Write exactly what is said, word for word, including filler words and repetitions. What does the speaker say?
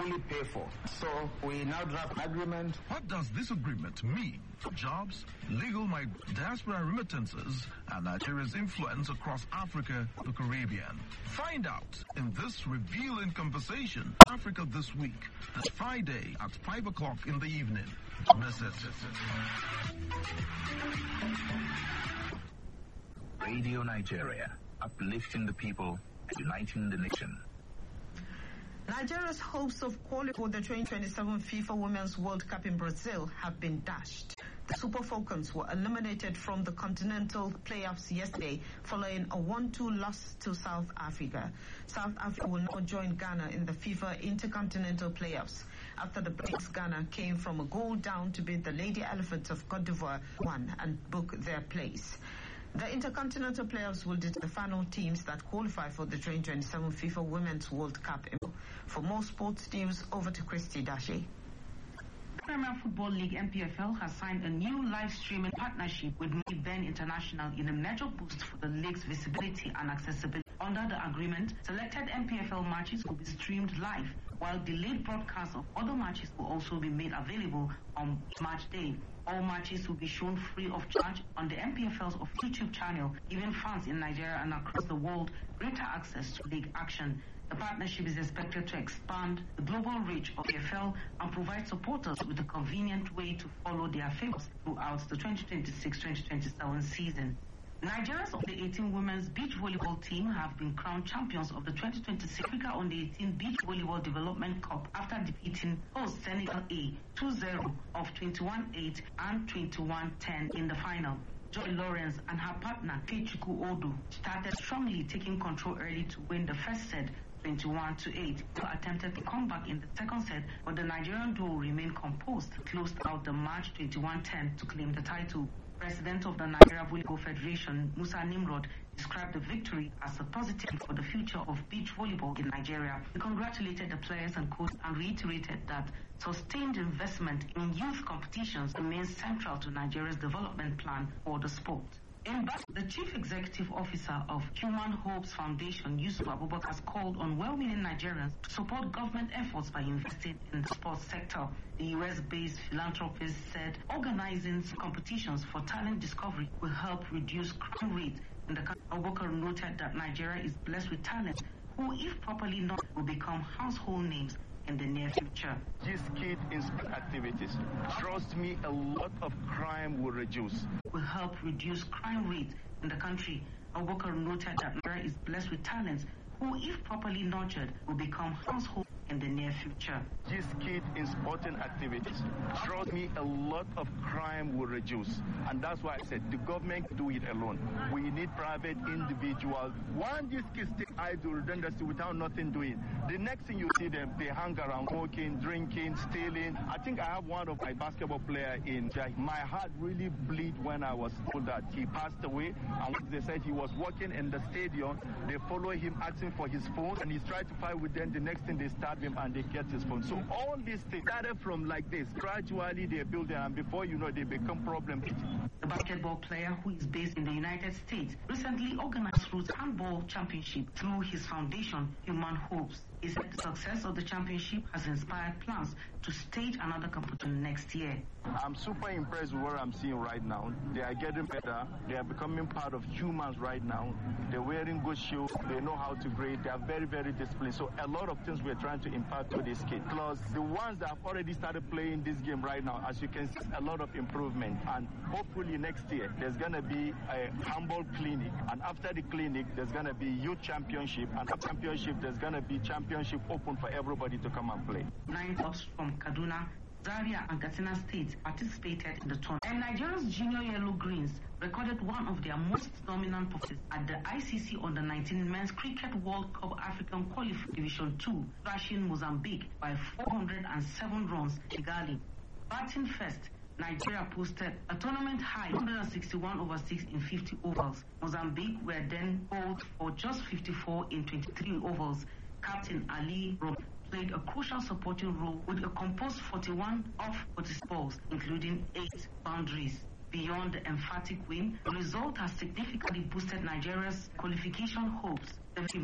fully pay for. So we now draft agreement. What does this agreement mean for jobs, legal migrants, diaspora remittances, and Nigeria's influence across Africa, the Caribbean? Find out in this revealing conversation, Africa This Week, this Friday at five o'clock in the evening. Miss it. Radio Nigeria, uplifting the people, uniting the nation. Nigeria's hopes of qualifying for the twenty twenty-seven FIFA Women's World Cup in Brazil have been dashed. The Super Falcons were eliminated from the continental playoffs yesterday following a one two loss to South Africa. South Africa will now join Ghana in the FIFA Intercontinental Playoffs. After the breaks, Ghana came from a goal down to beat the Lady Elephants of Cote d'Ivoire one and book their place. The Intercontinental Playoffs will determine the final teams that qualify for the twenty twenty-seven FIFA Women's World Cup. For more sports news, over to Christy Dashi. Premier Football League M P F L has signed a new live streaming partnership with Maybank International in a major boost for the league's visibility and accessibility. Under the agreement, selected M P F L matches will be streamed live, while delayed broadcasts of other matches will also be made available on match day. All matches will be shown free of charge on the M P F L's YouTube channel, giving fans in Nigeria and across the world greater access to league action. The partnership is expected to expand the global reach of the F L and provide supporters with a convenient way to follow their favorites throughout the twenty twenty-six twenty twenty-seven season. Nigeria's under eighteen women's beach volleyball team have been crowned champions of the twenty twenty-six Africa under eighteen Beach Volleyball Development Cup after defeating host Senegal A two zero of twenty-one eight and twenty-one ten in the final. Joy Lawrence and her partner Keichuku Odu started strongly, taking control early to win the first set twenty-one to eight. They attempted to come back in the second set, but the Nigerian duo remained composed, closed out the match twenty-one ten to claim the title. President of the Nigeria Volleyball Federation, Musa Nimrod, described the victory as a positive for the future of beach volleyball in Nigeria. He congratulated the players and coaches and reiterated that sustained investment in youth competitions remains central to Nigeria's development plan for the sport. In Bas- the Chief Executive Officer of Human Hopes Foundation, Yusuf Abubakar, has called on well-meaning Nigerians to support government efforts by investing in the sports sector. The U S-based philanthropist said organizing competitions for talent discovery will help reduce crime rate in the country. Abubakar noted that Nigeria is blessed with talent who, if properly known, will become household names in the near future. This kid inspire activities. Trust me, a lot of crime will reduce. Will help reduce crime rate in the country. Abubakar noted that Nigeria is blessed with talents who, if properly nurtured, will become household in the near future. This kid in sporting activities. Trust me, a lot of crime will reduce. And that's why I said the government can do it alone. We need private individuals. One, these kids stay idle, redundancy without nothing doing. The next thing you see them, they hang around smoking, drinking, stealing. I think I have one of my basketball player in. My heart really bleed when I was told that he passed away. And they said he was working in the stadium. They follow him asking for his phone, and he's trying to fight with them. The next thing they stab him and they get his phone. So all these things started from like this. Gradually they build it, and before you know, they become problems. The basketball player, who is based in the United States, recently organized Roots Handball Championship through his foundation, Human Hopes. He said the success of the championship has inspired plans to stage another competition next year. I'm super impressed with what I'm seeing right now. They are getting better. They are becoming part of humans right now. They're wearing good shoes. They know how to grade. They are very, very disciplined. So a lot of things we're trying to impart to this kid. Plus, the ones that have already started playing this game right now, as you can see, a lot of improvement. And hopefully next year, there's going to be a handball clinic. And after the clinic, there's going to be youth championship. And after championship, there's going to be championship open for everybody to come and play. Nine clubs from Kaduna, Zaria and Katsina State participated in the tournament. And Nigeria's Junior Yellow Greens recorded one of their most dominant performances at the I C C under nineteen Men's Cricket World Cup African Qualifier Division two, thrashing Mozambique by four hundred seven runs in Kigali. Batting first, Nigeria posted a tournament high one hundred sixty-one over six in fifty overs. Mozambique were then bowled for just fifty-four in twenty-three overs. Captain Ali Rob played a crucial supporting role with a composed forty-one off forty balls, including eight boundaries. Beyond the emphatic win, the result has significantly boosted Nigeria's qualification hopes.